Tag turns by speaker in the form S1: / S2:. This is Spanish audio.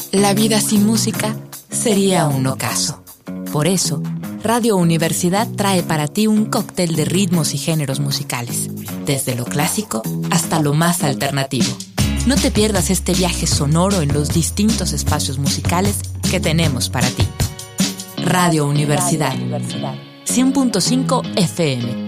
S1: La vida sin música sería un ocaso. Por eso, Radio Universidad trae para ti un cóctel de ritmos y géneros musicales, desde lo clásico hasta lo más alternativo. No te pierdas este viaje sonoro en los distintos espacios musicales que tenemos para ti. Radio Universidad 100.5 FM.